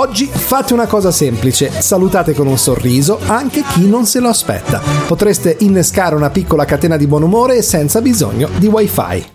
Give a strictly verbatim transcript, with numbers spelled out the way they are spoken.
Oggi fate una cosa semplice, salutate con un sorriso anche chi non se lo aspetta. Potreste innescare una piccola catena di buon umore senza bisogno di wifi.